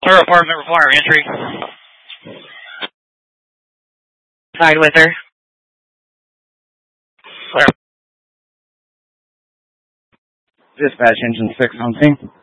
Her apartment require entry. Side with her. Clear. Dispatch engine 6 on scene.